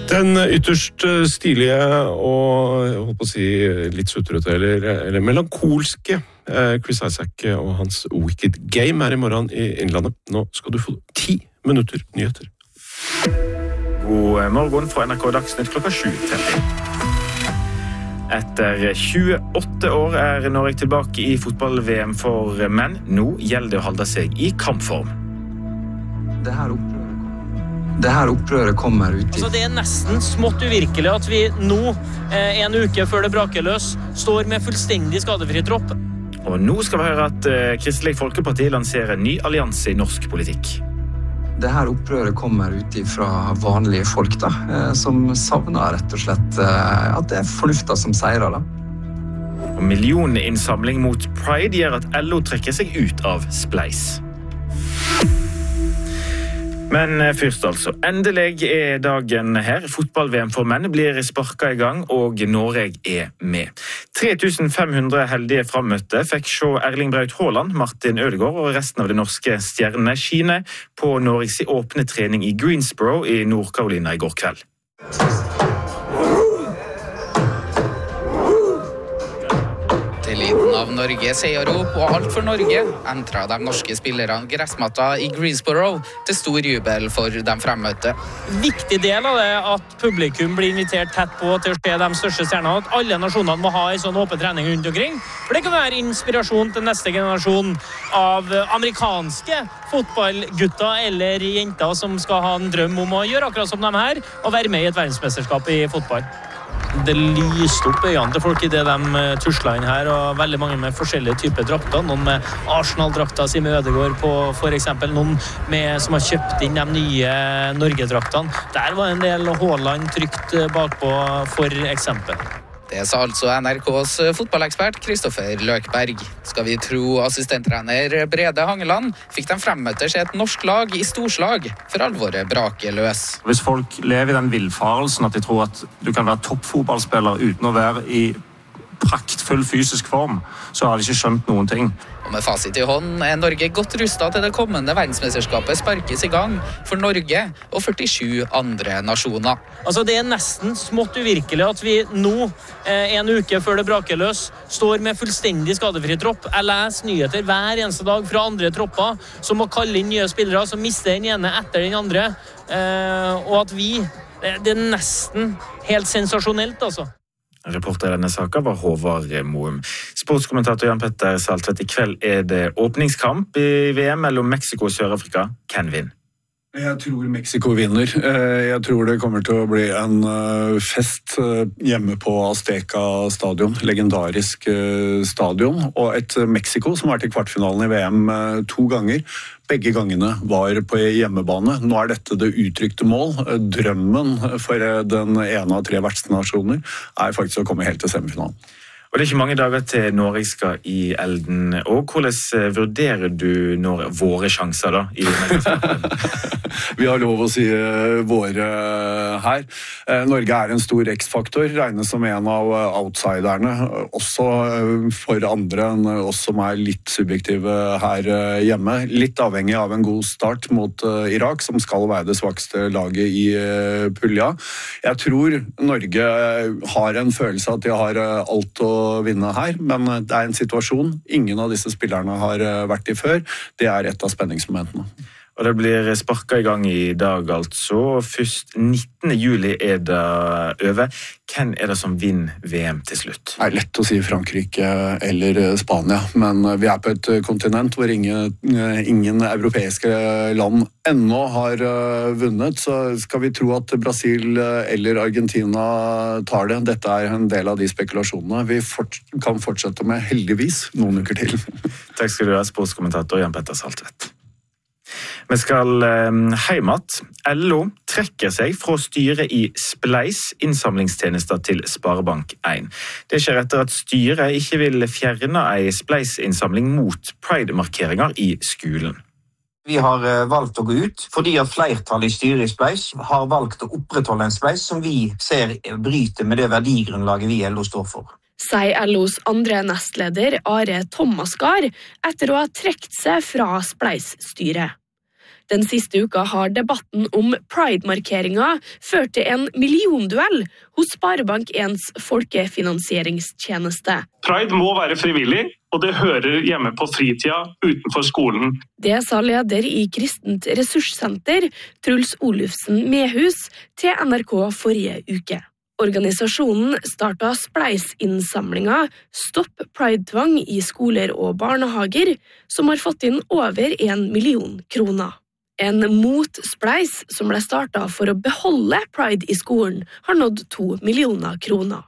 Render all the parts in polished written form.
Den ytterst stilige og jeg håper å si litt sutrete eller melankolske Chris Isaak og hans Wicked Game i morgen i Innlandet. Nå skal du få 10 minutter nyheter. God morgen fra NRK Dagsnytt klokka 7:30. Etter 28 år Norge tilbake i fotball-VM for menn. Nå gjelder det å holde seg i kampform. Det her opprøret kommer ut i... Det nesten smått uvirkelig at vi nå, en uke før det braker løs, står med fullstendig skadefri tropp. Og nå skal vi høre at Kristelig Folkeparti lanserer en ny allianse i norsk politikk. Det her opprøret kommer ut fra vanlige folk da, som savner rett og slett at det fornufta som seirer da. Og millioninnsamling mot Pride gjør at LO trekker seg ut av Spleis. Men først altså, endelig dagen her. Fotball-VM for menn blir sparket i gang, og Norge med. 3500 heldige frammøtte fikk se Erling Braut Haaland, Martin Ødegaard og resten av de norske stjernene skine på Norges åpne trening i Greensboro i Nord-Carolina i går kveld. Lyden av Norge seierrop og alt for Norge entret de norske spillerne gressmatta i Greensboro til stor jubel for de fremmøtte. Viktig del av det at publikum blir invitert tett på til å se de største stjernene, at alle nasjonene må ha en sånn åpen trening rundt omkring. For det kan være inspirasjon til neste generasjon av amerikanske fotballgutter eller jenter som skal ha en drøm om å gjøre akkurat som de her, og være med i et verdensmesterskap i fotball. Det lyste opp øynene til folk i det de tusla inn her, og veldig mange med forskjellige typer drakter. Noen med Arsenal-drakter, Sime Ødegaard på for eksempel, noen som har kjøpt inn de nye Norge-draktene. Der var en del Haaland trykt bakpå for eksempel. Det sa altså NRKs fotballekspert Kristoffer Løkberg. Skal vi tro assistenttrener Brede Hangeland, fikk de fremmøtte se et norsk lag i storslag for alvoret braker løs. Hvis folk lever i den villfarelsen at de tror at du kan være toppfotballspiller uten å være i praktfull fysisk form, så har de ikke skjønt noen ting. Og med fasit i hånd Norge godt rustet til det kommende verdensmesterskapet sparkes i gang for Norge og 47 andre nasjoner. Det nesten smått uvirkelig at vi nå, en uke før det braker løs, står med fullstendig skadefri tropp. Jeg leser nyheter hver eneste dag fra andre tropper som må kalle inn nye spillere, som mister den ene etter den andre. Og at det nesten helt sensasjonelt, altså. Reporter i denne saken var Håvard Moum. Sportskommentator Jan Petter Saltvedt, i kveld det åpningskamp i VM mellom Mexico og Sør-Afrika. Hvem vinner? Jeg tror Mexico vinner. Jeg tror det kommer til å bli en fest hjemme på Azteca stadion, legendarisk stadion, og et Mexico som har vært i kvartfinalen i VM 2 ganger. Begge gangene var på hjemmebane. Nå dette det uttrykte mål. Drømmen for den ene av 3 vertsnasjoner faktisk å komme helt til semifinalen. Og det ikke mange dager til Norge skal i elden. Og hvordan vurderer du våre sjanser da? Vi har lov å si våre her. Norge en stor X-faktor, regnes som en av outsiderne, også for andre enn oss som litt subjektive her hjemme. Litt avhengig av en god start mot Irak, som skal være det svakeste laget i pulja. Jeg tror Norge har en følelse at de har alt å vinne her, men det en situasjon ingen av disse spillerne har vært i før. Det et av spenningsmomentene. Og det blir sparket i gang i dag, altså. Først 19. juli det over. Hvem det som vinner VM til slutt? Det lett å si Frankrike eller Spania, men vi på et kontinent hvor ingen europeiske land ennå har vunnet, så skal vi tro at Brasil eller Argentina tar det. Dette en del av de spekulasjonene vi kan fortsette med, heldigvis, noen uker til. Takk skal du ha, sportskommentator Jan Petter Saltvedt. Vi skal heimat. LO trekker seg fra styret i Spleis, innsamlingstjenester til Sparebank 1. Det skjer etter at styret ikke vil fjerne en Spleis-innsamling mot Pride-markeringer i skolen. Vi har valgt å gå ut, fordi at flertallet i styret i Spleis har valgt å opprettholde en Spleis som vi ser bryter med det verdigrunnlaget vi i LO står for. Sier LOs andre nestleder Are Thomasgaard etter å ha trekt seg fra Spleis-styret. Den siste uka har debatten om Pride-markeringen ført til en millionduell hos Sparebank 1s folkefinansieringstjeneste. Pride må være frivillig, og det hører hjemme på fritida utenfor skolen. Det sa leder i Kristent ressurssenter, Truls Olufsen Mehus, til NRK forrige uke. Organisasjonen startet spleisinnsamlinga Stopp Pride-tvang i skoler og barnehager, som har fått inn over 1 million kroner. En motspleis som ble startet for å beholde Pride i skolen, har nådd 2 millioner kroner.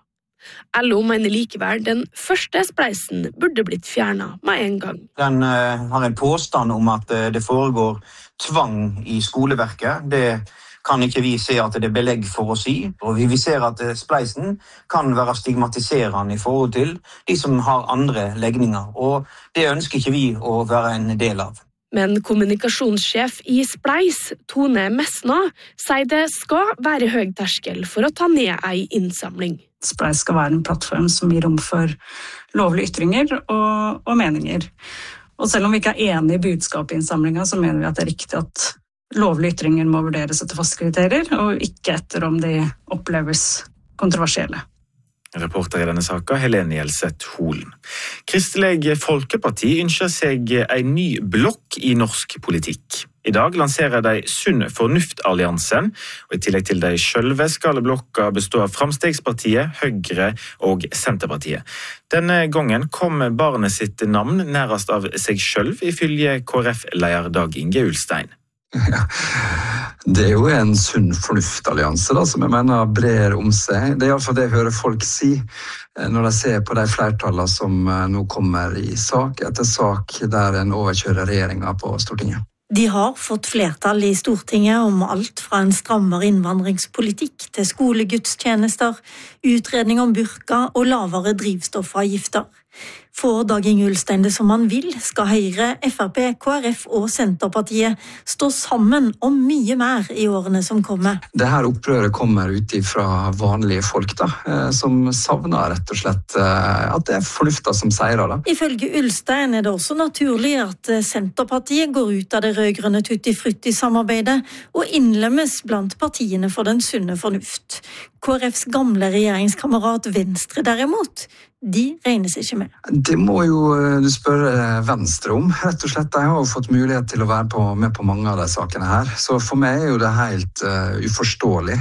LO mener likevel den første spleisen burde blitt fjernet med en gang. Den har en påstand om at det foregår tvang i skoleverket. Det kan ikke vi se at det er belegg for å si. Og vi ser at spleisen kan være stigmatiserende i forhold til de som har andre legninger. Og det ønsker ikke vi å være en del av. Men kommunikasjonssjef i Spleis, Tone Messna, sier det skal være høy terskel for å ta ned ei innsamling. Spleis skal være en plattform som gir rom for lovlige ytringer og meninger. Og selv om vi ikke er enige i budskapet i innsamlinga, så mener vi at det er riktig at lovlige ytringer må vurderes etter faste kriterier, og ikke etter om de oppleves kontroversielle. Reporter i denne saken, Helene Gjelseth Holen. Kristelig Folkeparti ønsker seg en ny blokk i norsk politikk. I dag lanserer de Sunn Fornuft-alliansen, og i tillegg til de sjølve skal blokka bestå av Framstegspartiet, Høyre og Senterpartiet. Denne gangen kom barnet sitt navn nærmest av seg selv, ifølge KrF-leder Dag Inge Ulstein. Ja, det er jo en sunn fornuft-allianse da, som jeg mener brer om seg. Det er i hvert fall det jeg hører folk si når de ser på de flertallene som nå kommer i sak etter sak der en overkjører regjeringen på Stortinget. De har fått flertall i Stortinget om alt fra en strammere innvandringspolitikk til skolegudstjenester, utredning om burka og lavere drivstoffavgifter. Får Dag Inge Ulstein det som han vil, skal Høyre, Frp, KrF og Senterpartiet stå sammen om mye mer i årene som kommer. Det her opprøret kommer ut fra vanlige folk da, som savner rett og slett at det er fornufta som seirer da. Ifølge Ulstein er det også naturlig at Senterpartiet går ut av det rødgrønne tutti-frutti-samarbeidet og innlemmes blant partiene for den sunne fornuft. KrFs gamle regjeringskamerat Venstre derimot, de regnes ikke med. Det må jo du spørre Venstre om, rett og slett. De har jo fått mulighet til å være med på mange av de sakene her, så for meg er jo det helt uforståelig.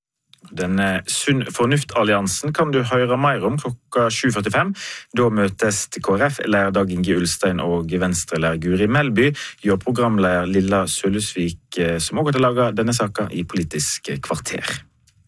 Denne Sunn Fornuft-alliansen kan du høre mer om klokka 7.45. Da møtes KrF-leder Dag Inge Ulstein og Venstre-leder Guri Melby, gjør programleder Lilla Sølhusvik, som også har laget denne saken i Politisk kvarter.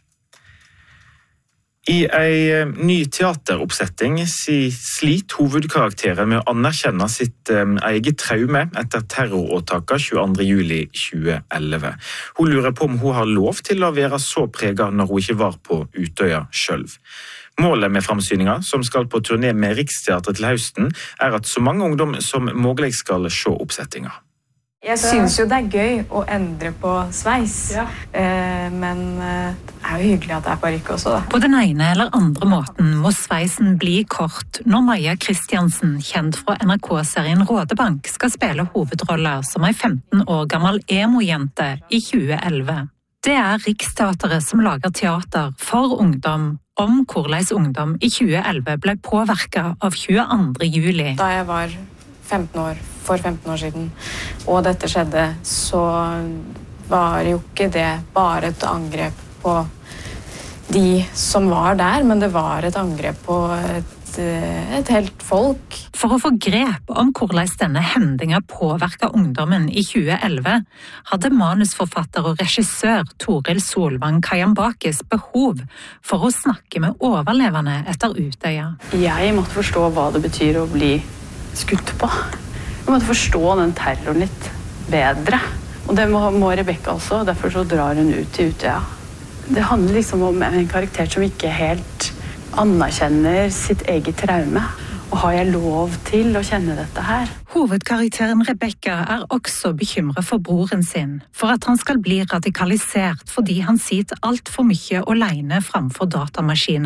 I en ny teateroppsetting sliter hovedkarakteren med å anerkjenne sitt eget traume etter terroråtaket 22. juli 2011. Hun lurer på om hun har lov til å være så preget når hun ikke var på Utøya selv. Målet med framsyninga, som skal på turné med Riksteatret til høsten, er at så mange ungdom som mulig skal se oppsettinga. Jeg synes jo det er gøy å endre på sveis, men det er jo hyggelig at det er parykk også da. På den ene eller andre måten må sveisen bli kort når Maja Kristiansen, kjent fra NRK-serien Rådebank, skal spille hovedroller som en 15 år gammel emo-jente i 2011. Det er Riksteatret som lager teater for ungdom om hvordan ungdom i 2011 ble påvirket av 22. juli. Da jeg var 15 år, for 15 år siden, og dette skjedde, så var jo ikke det bare et angrep på de som var der, men det var et angrep på et helt folk. For å få grep om hvordan denne hendingen påvirket ungdommen i 2011, hadde manusforfatter og regissør Toril Solvang Kajambakis behov for å snakke med overlevende etter Utøya. Jeg måtte forstå hva det betyr å bli skutt på. Jeg måtte forstå den terroren litt bedre. Og det må Rebecca også, derfor så drar hun ut til Utøya. Det handler liksom om en karakter som ikke helt anerkjenner sitt eget traume. Og har jeg lov til å kjenne dette her? Hovedkarakteren Rebecca er også bekymret for broren sin, for at han skal bli radikalisert fordi han sitter alt for mye alene framfor datamaskiner.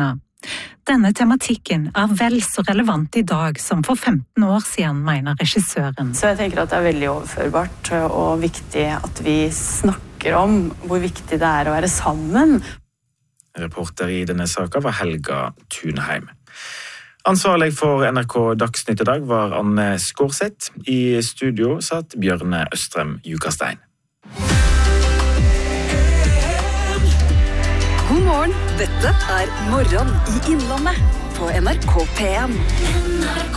Denne tematikken vel så relevant i dag som for 15 år siden, mener regissøren. Så jeg tenker at det veldig overførbart og viktig at vi snakker om hvor viktig det å være sammen. Reporter i denne saken var Helga Thunheim. Ansvarlig for NRK Dagsnytt i dag var Anne Skårseth. I studio satt Bjørne Østrem Jukastein. God morgen, dette Morgen i Innlandet på NRK P1.